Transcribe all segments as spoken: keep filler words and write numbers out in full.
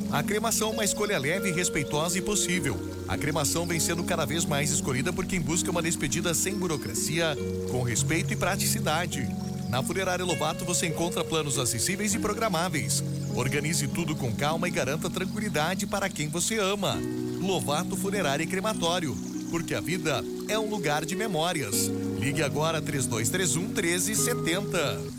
A cremação é uma escolha leve, respeitosa e possível. A cremação vem sendo cada vez mais escolhida por quem busca uma despedida sem burocracia, com respeito e praticidade. Na Funerária Lovato você encontra planos acessíveis e programáveis. Organize tudo com calma e garanta tranquilidade para quem você ama. Lovato Funerária e Crematório, porque a vida é um lugar de memórias. Ligue agora três dois três um, um três sete zero.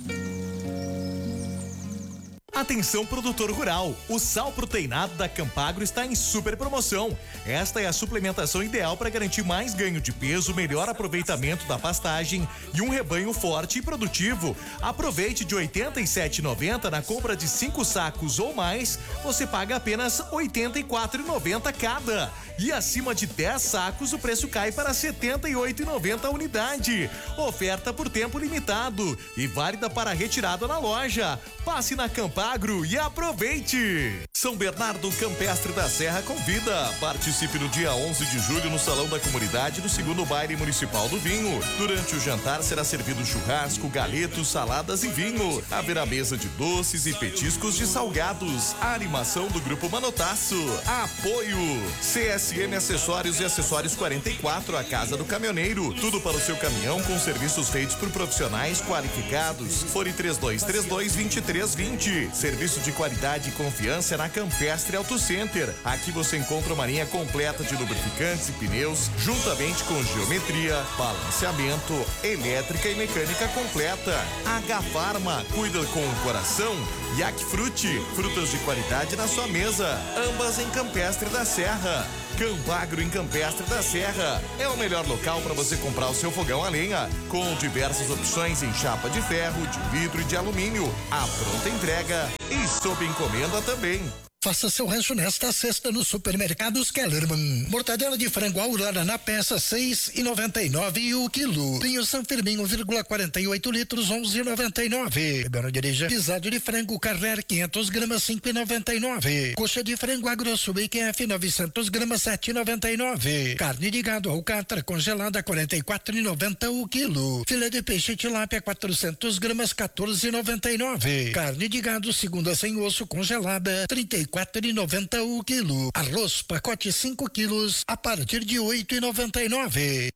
Atenção, produtor rural, o sal proteinado da Campagro está em super promoção. Esta é a suplementação ideal para garantir mais ganho de peso, melhor aproveitamento da pastagem e um rebanho forte e produtivo. Aproveite de oitenta e sete reais e noventa centavos na compra de cinco sacos ou mais, você paga apenas oitenta e quatro reais e noventa centavos cada. E acima de dez sacos o preço cai para setenta e oito reais e noventa centavos a unidade. Oferta por tempo limitado e válida para retirada na loja. Passe na Campagro e aproveite! São Bernardo Campestre da Serra convida. Participe no dia onze de julho no Salão da Comunidade do segundo Baile Municipal do Vinho. Durante o jantar será servido churrasco, galetos, saladas e vinho. Haverá mesa de doces e petiscos de salgados. A animação do Grupo Manotaço. Apoio C S M Acessórios e Acessórios quarenta e quatro, a Casa do Caminhoneiro. Tudo para o seu caminhão com serviços feitos por profissionais qualificados. Fone três dois três dois, dois três dois zero. Serviço de qualidade e confiança na Campestre Auto Center. Aqui você encontra uma linha completa de lubrificantes e pneus, juntamente com geometria, balanceamento, elétrica e mecânica completa. H Farma, cuida com o coração. Yak Frutti, frutas de qualidade na sua mesa. Ambas em Campestre da Serra. Campagro em Campestre da Serra é o melhor local para você comprar o seu fogão a lenha, com diversas opções em chapa de ferro, de vidro e de alumínio. A pronta entrega e sob encomenda também. Faça seu rancho nesta sexta no Supermercados Kellerman. Mortadela de frango Aurora na peça seis e noventa e nove o quilo. Pinho São Firmino, um vírgula quarenta e oito litros, onze e noventa e nove. Agora dirija. Pisado de frango Carrer quinhentos gramas, cinco e noventa e nove. Coxa de frango Agrosul I Q F novecentos gramas, sete e noventa e nove. Carne de gado Alcatra congelada, quarenta e quatro e noventa o quilo. Filé de peixe tilápia quatrocentos gramas, quatorze e noventa e nove. Carne de gado segunda sem osso congelada, trinta e quatro e noventa o quilo. Arroz pacote cinco quilos a partir de oito e noventa e nove.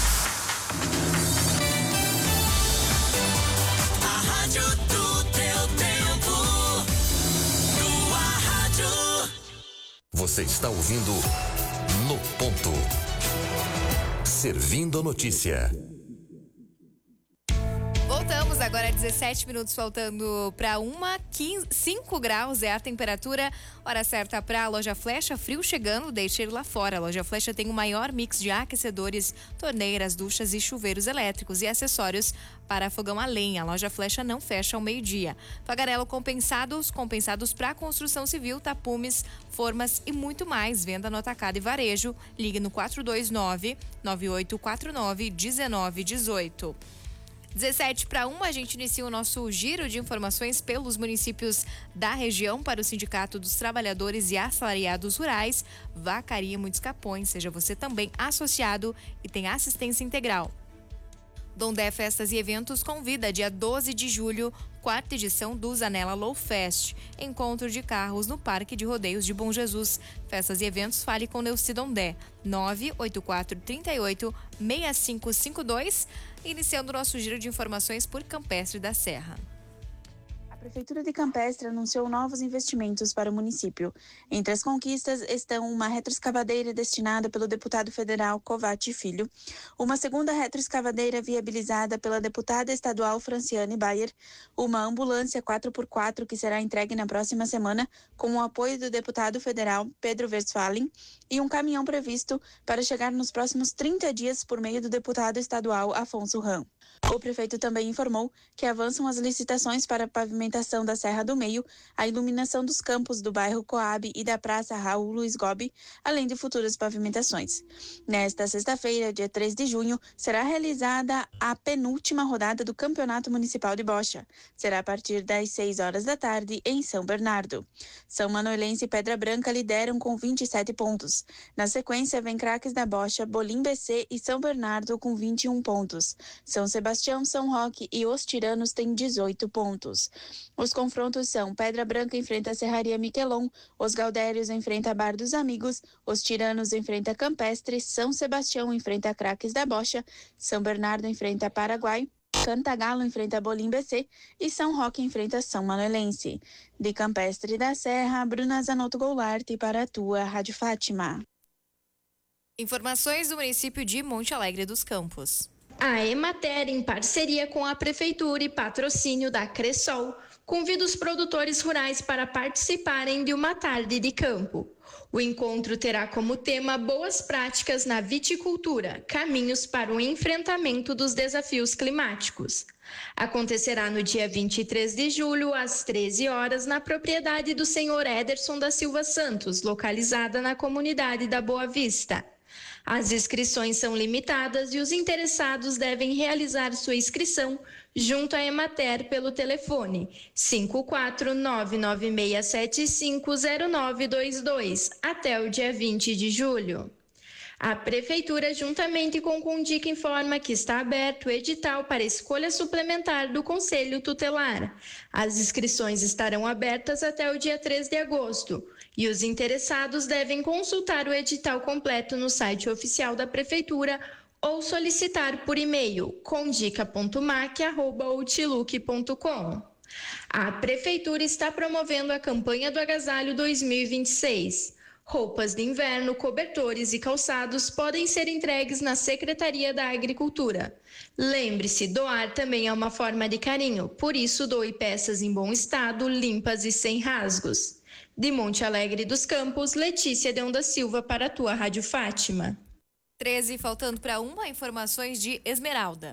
A rádio do teu tempo. Tua rádio. Você está ouvindo No Ponto. Servindo a notícia. Voltamos agora, dezessete minutos faltando para uma, quinze, cinco graus é a temperatura. Hora certa para a Loja Flecha, frio chegando, deixe ele lá fora. A Loja Flecha tem o maior mix de aquecedores, torneiras, duchas e chuveiros elétricos e acessórios para fogão a lenha. A Loja Flecha não fecha ao meio-dia. Pagarelo compensados, compensados para construção civil, tapumes, formas e muito mais. Venda no atacado e varejo. Ligue no quatro dois nove, nove oito quatro nove, um nove um oito. dezessete para uma, a gente inicia o nosso giro de informações pelos municípios da região para o Sindicato dos Trabalhadores e Assalariados Rurais, Vacaria Muitos Capões. Seja você também associado e tem assistência integral. Dondé Festas e Eventos convida dia doze de julho, quarta edição do Zanella Low Fest, encontro de carros no Parque de Rodeios de Bom Jesus. Festas e eventos, fale com Neuci Dondé, nove oito quatro, três oito, seis cinco cinco dois, iniciando o nosso giro de informações por Campestre da Serra. A Prefeitura de Campestre anunciou novos investimentos para o município. Entre as conquistas estão uma retroescavadeira destinada pelo deputado federal Covatti Filho, uma segunda retroescavadeira viabilizada pela deputada estadual Franciane Bayer, uma ambulância quatro por quatro que será entregue na próxima semana com o apoio do deputado federal Pedro Westphalen e um caminhão previsto para chegar nos próximos trinta dias por meio do deputado estadual Afonso Ram. O prefeito também informou que avançam as licitações para a pavimentação da Serra do Meio, a iluminação dos campos do bairro Coab e da Praça Raul Luiz Gobi, além de futuras pavimentações. Nesta sexta-feira, dia três de junho, será realizada a penúltima rodada do Campeonato Municipal de Bocha. Será a partir das seis horas da tarde em São Bernardo. São Manuelense e Pedra Branca lideram com vinte e sete pontos. Na sequência, vem Craques da Bocha, Bolim B C e São Bernardo com vinte e um pontos. São Sebastião Sebastião, São Roque e Os Tiranos têm dezoito pontos. Os confrontos são Pedra Branca enfrenta a Serraria Miquelon, Os Gaudérios enfrenta a Bar dos Amigos, Os Tiranos enfrenta a Campestre, São Sebastião enfrenta a Craques da Bocha, São Bernardo enfrenta a Paraguai, Cantagalo enfrenta a Bolim B C e São Roque enfrenta São Manuelense. De Campestre da Serra, Bruna Zanotto Goulart para a tua Rádio Fátima. Informações do município de Monte Alegre dos Campos. A Emater, em parceria com a Prefeitura e patrocínio da Cressol, convida os produtores rurais para participarem de uma tarde de campo. O encontro terá como tema Boas Práticas na Viticultura, caminhos para o enfrentamento dos desafios climáticos. Acontecerá no dia vinte e três de julho, às treze horas, na propriedade do senhor Ederson da Silva Santos, localizada na comunidade da Boa Vista. As inscrições são limitadas e os interessados devem realizar sua inscrição junto à Emater pelo telefone cinco quatro nove nove seis sete cinco zero nove dois dois até o dia vinte de julho. A Prefeitura, juntamente com o Condic, informa que está aberto o edital para escolha suplementar do Conselho Tutelar. As inscrições estarão abertas até o dia três de agosto e os interessados devem consultar o edital completo no site oficial da Prefeitura ou solicitar por e-mail condica ponto mac arroba outlook ponto com. A Prefeitura está promovendo a campanha do Agasalho dois mil e vinte e seis. Roupas de inverno, cobertores e calçados podem ser entregues na Secretaria da Agricultura. Lembre-se, doar também é uma forma de carinho, por isso doe peças em bom estado, limpas e sem rasgos. De Monte Alegre dos Campos, Letícia Deon da Silva para a tua Rádio Fátima. treze, faltando para uma, informações de Esmeralda.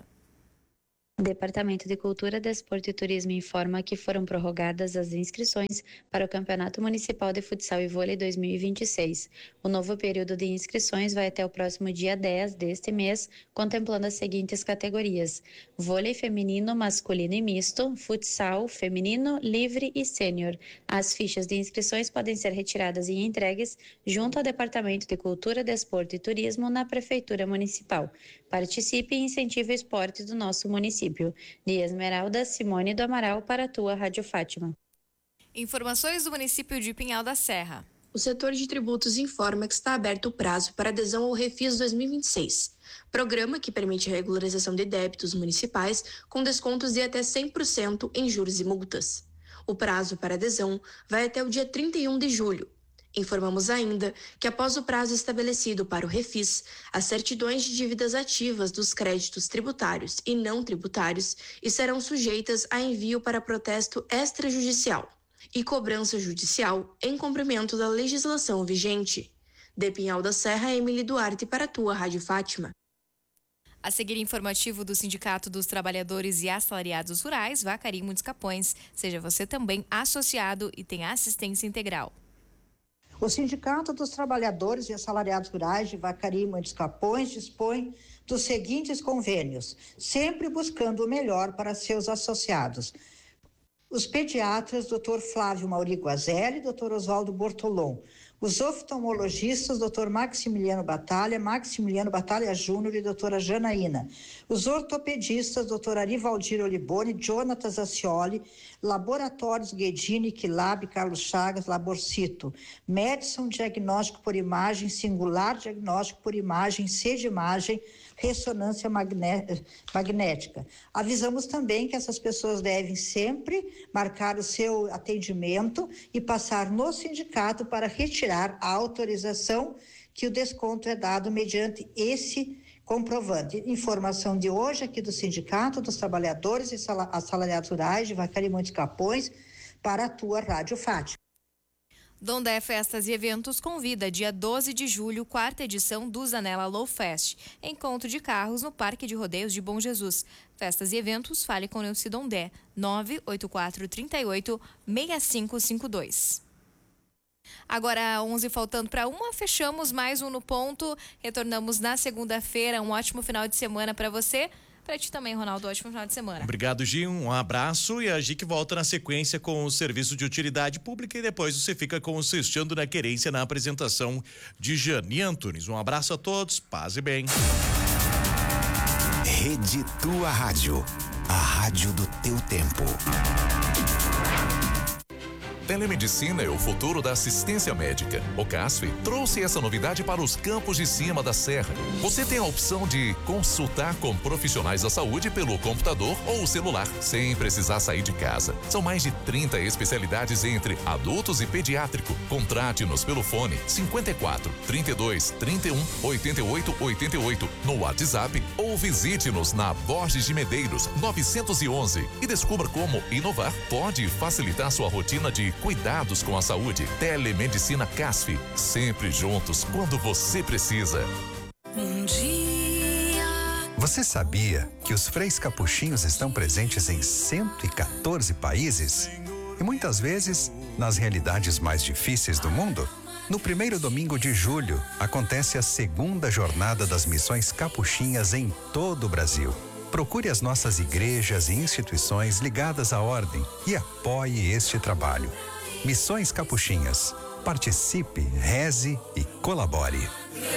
O Departamento de Cultura, Desporto e Turismo informa que foram prorrogadas as inscrições para o Campeonato Municipal de Futsal e Vôlei dois mil e vinte e seis. O novo período de inscrições vai até o próximo dia dez deste mês, contemplando as seguintes categorias: vôlei feminino, masculino e misto, futsal, feminino, livre e sênior. As fichas de inscrições podem ser retiradas e entregues junto ao Departamento de Cultura, Desporto e Turismo na Prefeitura Municipal. Participe e incentive o esporte do nosso município. De Esmeralda, Simone do Amaral para a tua Rádio Fátima. Informações do município de Pinhal da Serra. O setor de tributos informa que está aberto o prazo para adesão ao Refis dois mil e vinte e seis, programa que permite a regularização de débitos municipais com descontos de até cem por cento em juros e multas. O prazo para adesão vai até o dia trinta e um de julho. Informamos ainda que, após o prazo estabelecido para o Refis, as certidões de dívidas ativas dos créditos tributários e não tributários estarão sujeitas a envio para protesto extrajudicial e cobrança judicial em cumprimento da legislação vigente. De Pinhal da Serra, Emily Duarte para a tua Rádio Fátima. A seguir, informativo do Sindicato dos Trabalhadores e Assalariados Rurais, Vacaria e Muitos Capões. Seja você também associado e tem assistência integral. O Sindicato dos Trabalhadores e Assalariados Rurais de Vacaria e Muitos Capões dispõe dos seguintes convênios, sempre buscando o melhor para seus associados. Os pediatras, doutor Flávio Mauri Guazelli e doutor Oswaldo Bortolom. Os oftalmologistas, doutor Maximiliano Batalha, Maximiliano Batalha Júnior e doutora Janaína. Os ortopedistas, doutor Arivaldir Olibone, Jonatas Acioli, Laboratórios Guedini, Quilab, Carlos Chagas, Laborcito. Medson Diagnóstico por Imagem, Singular Diagnóstico por Imagem, C de Imagem, Ressonância magné- Magnética. Avisamos também que essas pessoas devem sempre marcar o seu atendimento e passar no sindicato para retirar a autorização que o desconto é dado mediante esse comprovante. Informação de hoje aqui do Sindicato dos Trabalhadores e Assalariados Rurais de Vacaria e Muitos Capões para a tua Rádio Fátima. Dondé Festas e Eventos convida dia doze de julho, quarta edição do Zanella Low Fest, encontro de carros no Parque de Rodeios de Bom Jesus. Festas e eventos, fale com Neuci Dondé, nove oito quatro três oito seis cinco cinco dois. Agora, onze faltando para uma, fechamos mais um No Ponto, retornamos na segunda-feira, um ótimo final de semana para você. Para ti também, Ronaldo, ótimo final de semana. Obrigado, Gi, um abraço e a Gi que volta na sequência com o serviço de utilidade pública e depois você fica com o Sextando na Querência na apresentação de Jani Antunes. Um abraço a todos, paz e bem. Rede Tua Rádio, a rádio do teu tempo. Telemedicina é o futuro da assistência médica. O CASF trouxe essa novidade para os campos de cima da serra. Você tem a opção de consultar com profissionais da saúde pelo computador ou celular, sem precisar sair de casa. São mais de trinta especialidades entre adultos e pediátrico. Contrate-nos pelo fone cinquenta e quatro, trinta e dois, trinta e um, oitenta e oito, oitenta e oito no WhatsApp ou visite-nos na Borges de Medeiros novecentos e onze e descubra como inovar pode facilitar sua rotina de cuidados com a saúde. Telemedicina CASF, sempre juntos quando você precisa. Um dia. Você sabia que os freis capuchinhos estão presentes em cento e quatorze países? E muitas vezes, nas realidades mais difíceis do mundo? No primeiro domingo de julho, acontece a segunda jornada das missões capuchinhas em todo o Brasil. Procure as nossas igrejas e instituições ligadas à ordem e apoie este trabalho. Missões Capuchinhas. Participe, reze e colabore.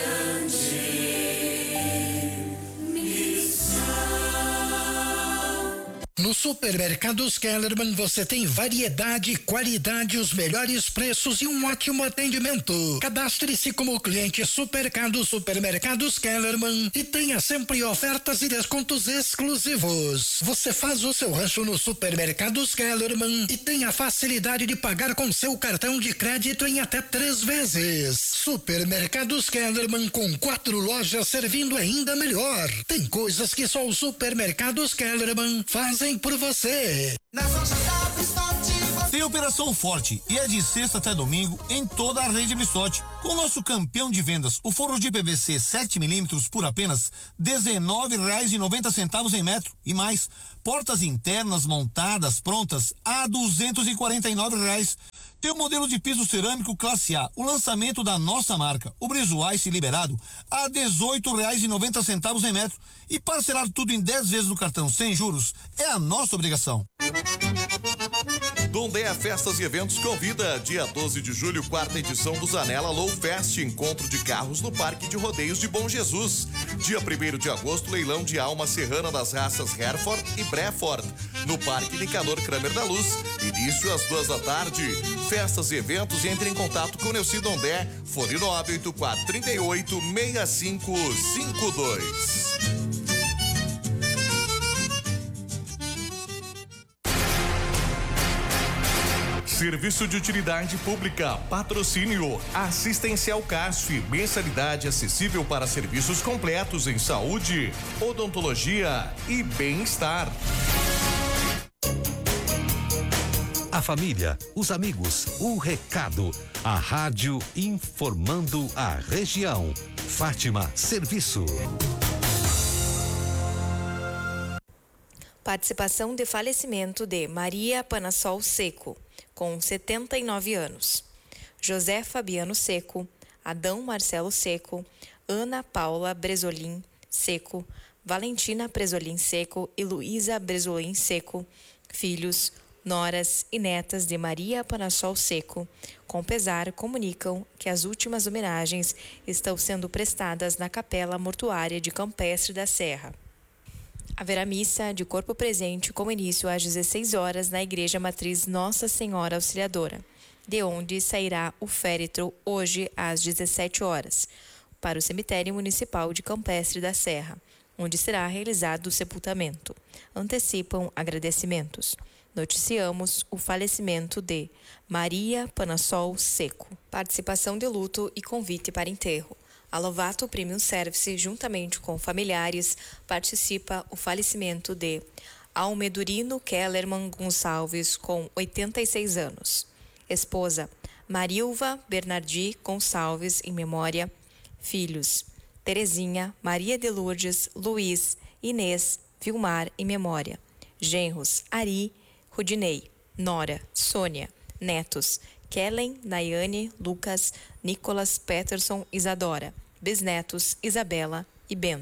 No Supermercados Kellerman você tem variedade, qualidade, os melhores preços e um ótimo atendimento. Cadastre-se como cliente Supercado Supermercados Kellerman e tenha sempre ofertas e descontos exclusivos. Você faz o seu rancho no Supermercados Kellerman e tem a facilidade de pagar com seu cartão de crédito em até três vezes. Supermercados Kellerman com quatro lojas servindo ainda melhor. Tem coisas que só o Supermercados Kellerman fazem por você. Tem Operação Forte e é de sexta até domingo em toda a rede Missote. Com o nosso campeão de vendas, o forro de P V C sete milímetros por apenas dezenove reais e noventa centavos em metro e mais. Portas internas montadas prontas a duzentos e quarenta e nove reais. Tem o modelo de piso cerâmico classe A, o lançamento da nossa marca, o Brizo Ice liberado a dezoito reais e noventa centavos em metro. E parcelar tudo em dez vezes no cartão sem juros é a nossa obrigação. Dondé Festas e Eventos convida dia doze de julho, quarta edição do Zanella Low Fest, encontro de carros no Parque de Rodeios de Bom Jesus. Dia primeiro de agosto, leilão de alma serrana das raças Hereford e Breford, no Parque Nicanor Kramer da Luz. Início às duas da tarde. Festas e eventos, entre em contato com o Neuci Dondé, fone nove oito quatro, três oito, seis cinco cinco dois. Serviço de utilidade pública, patrocínio, assistencial CASF, mensalidade acessível para serviços completos em saúde, odontologia e bem-estar. A família, os amigos, o recado. A rádio informando a região. Fátima Serviço. Participação de falecimento de Maria Panassol Seco, com setenta e nove anos. José Fabiano Seco, Adão Marcelo Seco, Ana Paula Bresolim Seco, Valentina Bresolim Seco e Luísa Bresolim Seco, filhos, noras e netas de Maria Panassol Seco. Com pesar, comunicam que as últimas homenagens estão sendo prestadas na Capela Mortuária de Campestre da Serra. Haverá missa de corpo presente com início às dezesseis horas na Igreja Matriz Nossa Senhora Auxiliadora, de onde sairá o féretro hoje às dezessete horas, para o Cemitério Municipal de Campestre da Serra, onde será realizado o sepultamento. Antecipam agradecimentos. Noticiamos o falecimento de Maria Panassol Seco. Participação de luto e convite para enterro. A Lovato Premium Service, juntamente com familiares, participa o falecimento de Almedurino Kellerman Gonçalves, com oitenta e seis anos. Esposa, Marilva Bernardi Gonçalves, em memória. Filhos, Terezinha, Maria de Lourdes, Luiz, Inês, Vilmar, em memória. Genros, Ari, Rudinei, Nora, Sônia. Netos, Kellen, Nayane, Lucas, Nicolas, Peterson, Isadora. Bisnetos, Isabela e Bento.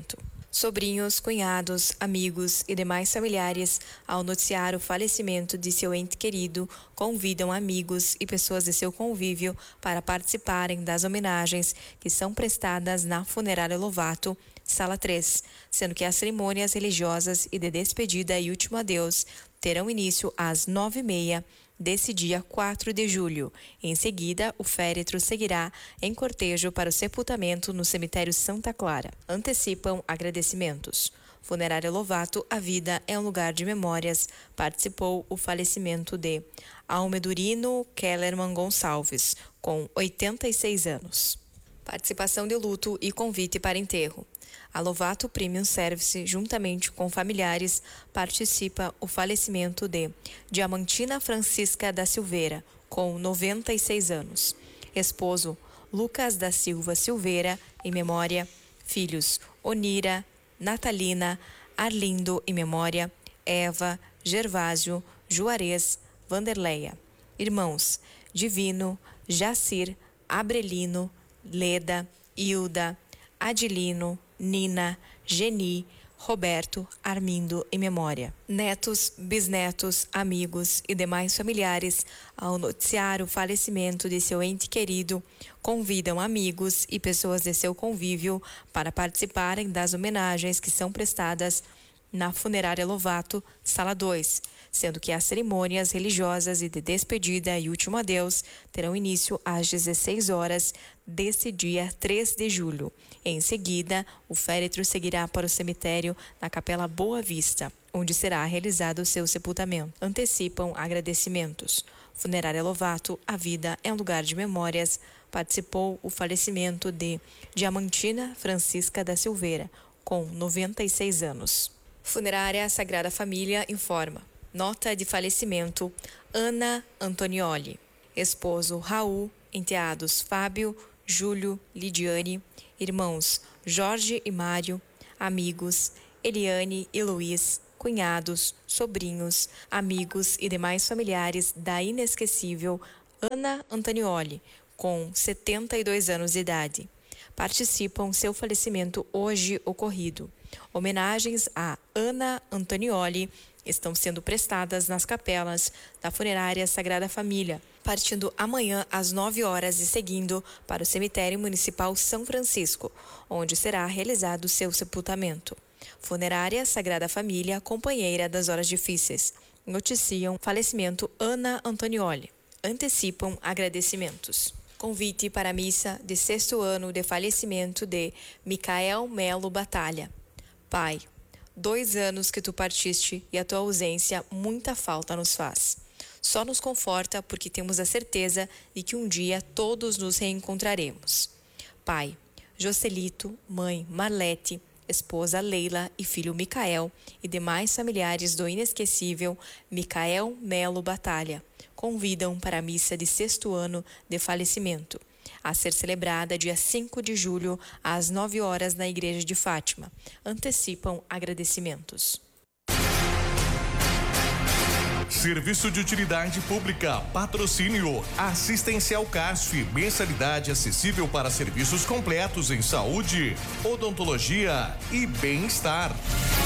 Sobrinhos, cunhados, amigos e demais familiares, ao noticiar o falecimento de seu ente querido, convidam amigos e pessoas de seu convívio para participarem das homenagens que são prestadas na Funerária Lovato, Sala três, sendo que as cerimônias religiosas e de despedida e último adeus terão início às nove e meia desse dia quatro de julho. Em seguida, o féretro seguirá em cortejo para o sepultamento no cemitério Santa Clara. Antecipam agradecimentos. Funerária Lovato, a vida é um lugar de memórias. Participou o falecimento de Almedurino Kellerman Gonçalves, com oitenta e seis anos. Participação de luto e convite para enterro. A Lovato Premium Service, juntamente com familiares, participa o falecimento de Diamantina Francisca da Silveira, com noventa e seis anos. Esposo Lucas da Silva Silveira, em memória. Filhos Onira, Natalina, Arlindo, em memória. Eva, Gervásio, Juarez, Vanderleia. Irmãos Divino, Jacir, Abrelino, Leda, Hilda, Adilino, Nina, Geni, Roberto, Armindo, em memória. Netos, bisnetos, amigos e demais familiares, ao noticiar o falecimento de seu ente querido, convidam amigos e pessoas de seu convívio para participarem das homenagens que são prestadas na Funerária Lovato, Sala dois, sendo que as cerimônias religiosas e de despedida e último adeus terão início às dezesseis horas desse dia três de julho. Em seguida, o féretro seguirá para o cemitério na Capela Boa Vista, onde será realizado o seu sepultamento. Antecipam agradecimentos. Funerária Lovato, a vida é um lugar de memórias. Participou o falecimento de Diamantina Francisca da Silveira, com noventa e seis anos. Funerária Sagrada Família informa. Nota de falecimento: Ana Antonioli. Esposo Raul, enteados Fábio, Júlio, Lidiane, irmãos Jorge e Mário, amigos Eliane e Luiz, cunhados, sobrinhos, amigos e demais familiares da inesquecível Ana Antonioli, com setenta e dois anos de idade. Participam seu falecimento hoje ocorrido. Homenagens a Ana Antonioli estão sendo prestadas nas capelas da Funerária Sagrada Família, partindo amanhã às nove horas e seguindo para o Cemitério Municipal São Francisco, onde será realizado seu sepultamento. Funerária Sagrada Família, companheira das horas difíceis. Noticiam falecimento Ana Antonioli. Antecipam agradecimentos. Convite para a missa de sexto ano de falecimento de Micael Melo Batalha. Pai, dois anos que tu partiste e a tua ausência muita falta nos faz. Só nos conforta porque temos a certeza de que um dia todos nos reencontraremos. Pai, Jocelito, mãe Marlete, esposa Leila e filho Micael e demais familiares do inesquecível Micael Melo Batalha convidam para a missa de sexto ano de falecimento, a ser celebrada dia cinco de julho, às nove horas, na Igreja de Fátima. Antecipam agradecimentos. Serviço de utilidade pública, patrocínio, Assistencial Casf, mensalidade acessível para serviços completos em saúde, odontologia e bem-estar.